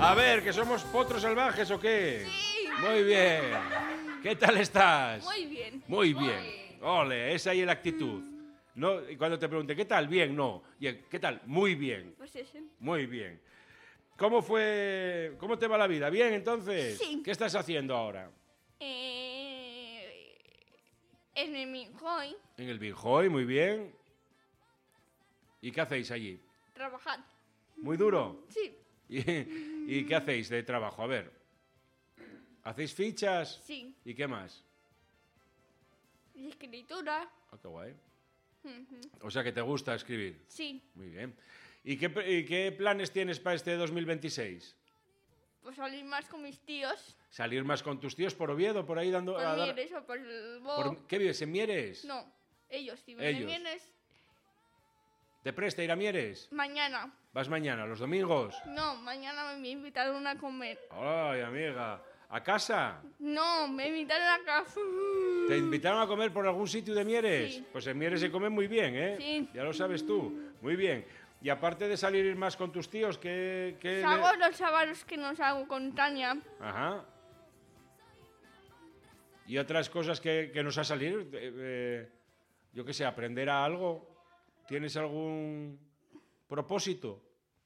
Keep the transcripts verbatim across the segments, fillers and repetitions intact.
A ver, ¿que somos potros salvajes o qué? Sí. Muy bien. ¿Qué tal estás? Muy bien. Muy bien. Ole, esa ahí es la actitud. No, y cuando te pregunte, ¿qué tal? Bien, no. Y, ¿qué tal? Muy bien. Pues eso. Muy bien. ¿Cómo fue? ¿Cómo te va la vida? ¿Bien, entonces? Sí. ¿Qué estás haciendo ahora? Eh, en el Minjoy, En el Binjoy, muy bien. ¿Y qué hacéis allí? trabajar. ¿Muy duro? Sí. ¿Y, y qué hacéis de trabajo? A ver. ¿Hacéis fichas? Sí. ¿Y qué más? Y escritura. Ah, qué guay. Ujú. O sea que te gusta escribir. Sí. Muy bien. ¿Y qué, y qué planes tienes para este dos mil veintiséis? Pues salir más con mis tíos. ¿Salir más con tus tíos por Oviedo, por ahí dando... Por a dar- Mieres o por el Bo. por- ¿Qué vives? ¿En Mieres? No, ellos. Si me Ellos. vienes ¿Te presta ir a Mieres? mañana. ¿Vas mañana, los domingos? No, mañana me invitaron a comer. Ay, amiga. ¿A casa? No, me invitaron a casa. ¿Te invitaron a comer por algún sitio de Mieres? Sí. Pues en Mieres se come muy bien, ¿eh? Sí. Ya lo sabes tú. Muy bien. Y aparte de salir más con tus tíos, ¿qué...? qué Hago los sábados que nos hago con Tania. Ajá. ¿Y otras cosas que, que nos ha salido? Eh, eh, yo qué sé, aprender a algo. ¿Tienes algún propósito?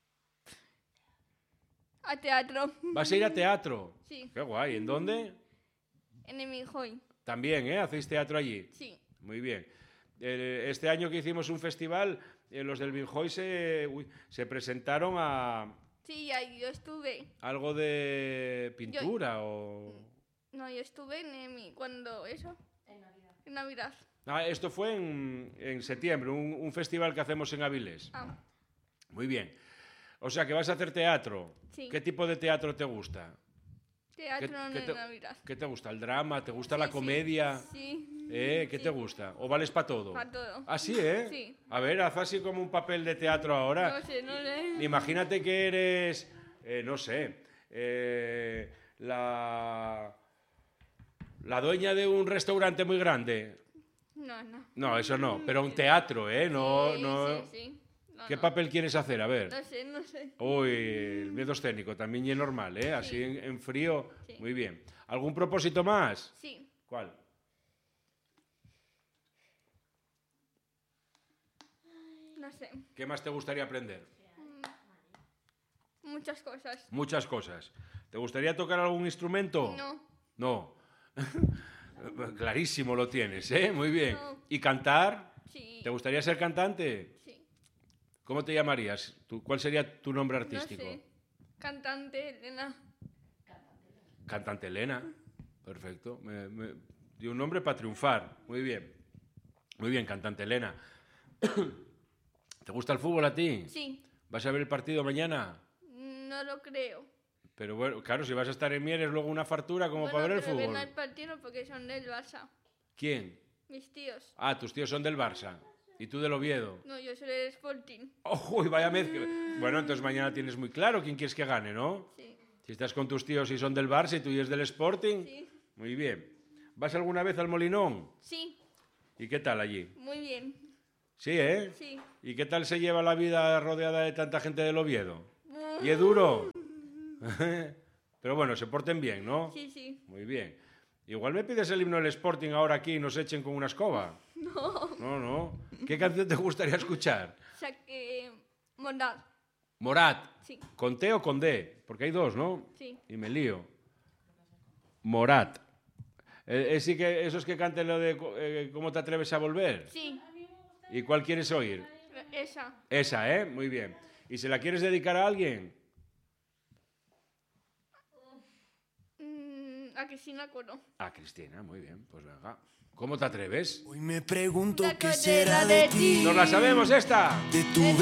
A teatro. ¿Vas a ir a teatro? Sí. Qué guay. ¿En dónde? En el Minjoy. También, ¿eh? ¿Hacéis teatro allí? Sí. Muy bien. Eh, este año que hicimos un festival, eh, los del Binjoy se, uy, se presentaron a Sí, ahí yo estuve. algo de pintura o... No, yo estuve en el Mi- cuando eso. En Navidad. En Navidad. Ah, esto fue en, en septiembre, un, un festival que hacemos en Avilés. Ah, Muy bien. O sea, que vas a hacer teatro. Sí. ¿Qué tipo de teatro te gusta? teatro ¿Qué, en qué te, Navidad. qué te gusta? ¿El drama? ¿Te gusta Sí, la sí. comedia? Sí. ¿Eh? ¿Qué Sí. te gusta? ¿O vales para todo? Pa' todo. ¿Ah, sí, eh? Sí. A ver, haz así como un papel de teatro ahora. No sé, no sé. Imagínate que eres, eh, no sé, eh, la, la dueña de un restaurante muy grande. No, no. No, eso no, pero un teatro, ¿eh? No, sí, no. sí, sí. No, ¿Qué no. papel quieres hacer? A ver. No sé, no sé. Uy, el miedo escénico, también es normal, ¿eh? Así Sí. en, en frío, Sí. muy bien. ¿Algún propósito más? Sí. ¿Cuál? No sé. ¿Qué más te gustaría aprender? Muchas cosas. Muchas cosas. ¿Te gustaría tocar algún instrumento? No. No. Clarísimo lo tienes, ¿eh? Muy bien. No. ¿Y cantar? Sí. ¿Te gustaría ser cantante? Sí. ¿Cómo te llamarías? ¿Tú- ¿Cuál sería tu nombre artístico? No sé. Cantante, Elena. Cantante Elena. Perfecto. Me, me dio un nombre para triunfar. Muy bien. Muy bien, cantante Elena. ¿Te gusta el fútbol a ti? Sí. ¿Vas a ver el partido mañana? No lo creo. Pero bueno, claro, si vas a estar en Mieres, luego una fartura como Bueno, para ver el pero que fútbol. no hay partido porque son del Barça. ¿Quién? Mis tíos. Ah, tus tíos son del Barça. ¿Y tú del Oviedo? No, yo soy del Sporting. ¡Oh, vaya mezcla! Bueno, entonces mañana tienes muy claro quién quieres que gane, ¿no? Sí. Si estás con tus tíos y son del Barça y tú y es del Sporting. Sí. Muy bien. ¿Vas alguna vez al Molinón? Sí. ¿Y qué tal allí? Muy bien. Sí, ¿eh? Sí. ¿Y qué tal se lleva la vida rodeada de tanta gente del Oviedo? ¿Y es duro? Pero bueno, se porten bien, ¿no? Sí, sí. Muy bien. Igual me pides el himno del Sporting ahora aquí y nos echen con una escoba. No. No, no. ¿Qué canción te gustaría escuchar? O sea que... Mondad. Morat. Sí. ¿Con T o con D? Porque hay dos, ¿no? Sí. Y me lío. Morat. Eh, eh, sí que, ¿esos que canten lo de eh, cómo te atreves a volver? Sí. ¿Y cuál quieres oír? Esa. Esa, ¿eh? Muy bien. ¿Y se la quieres dedicar a alguien? Mm, a Cristina Coro. A Cristina, muy bien. Pues venga. ¿Cómo te atreves? Hoy me pregunto La qué collera será de de ti. ti. ¿Nos la sabemos esta? De tu